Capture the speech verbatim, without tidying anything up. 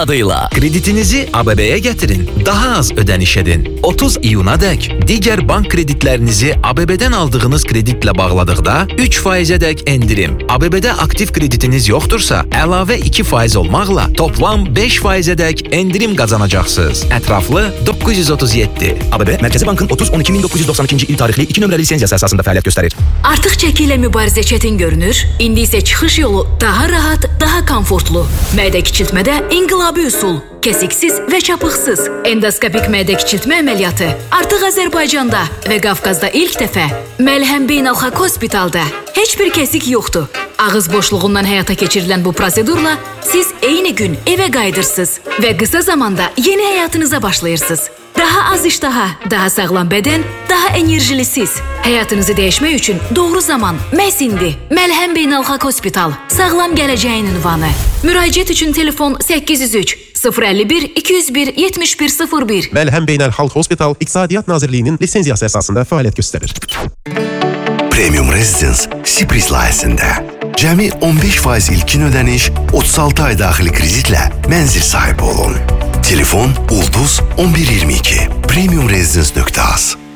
adıyla. Kreditinizi A B B'ye getirin. Daha az ödəniş edin. otuz iyuna dək digər bank kreditlərinizi A B B'dən aldığınız kreditlə bağladıqda üç faizə dək endirim. A B B'də aktiv kreditiniz yoxdursa, əlavə iki faiz olmaqla toplam beş faizə dək endirim qazanacaqsınız. Ətraflı doqquz yüz otuz yeddi. A B B Mərkəzi Bankın otuz on iki min doqquz yüz doxsan ikinci il tarixli iki nömrəli lisenziyası əsasında fəaliyyət göstərir. Artıq çəki ilə mübarizə çətin görünür. İndi isə çıxış yolu daha rahat, daha komfortlu. Mədə kiçiltmədə inqilabi üsul. Kəsiksiz və çapıqsız endoskopik mədə kiçiltmə əməliyyatı artıq Azərbaycanda və Qafqazda ilk dəfə Məlhəm Beynəlxalq Hospitalda. Heç bir kəsik yoxdur. Ağız boşluğundan həyata keçirilən bu prosedurla siz eyni gün evə qayıdırsınız və qısa zamanda yeni həyatınıza başlayırsınız. Daha az iştaha, daha sağlam bədən, daha enerjili siz. Həyatınızı dəyişmək üçün doğru zaman məhz indi. Məlhəm Beynəlxalq Hospital, sağlam gələcəyin ünvanı. Müraciət üçün telefon səkkiz yüz üç sıfır əlli bir iki yüz bir yetmiş bir sıfır bir. Məlhəm Beynəlxalq Hospital İqtisadiyyat Nazirliyinin lisenziyası əsasında fəaliyyət göstərir. Premium Residence Sipris layihəsində cəmi on beş faiz ilkin ödəniş, otuz altı ay daxili kreditlə mənzil sahibi olun. Telefon Ulduz on bir iyirmi iki premium residence nöqtə az.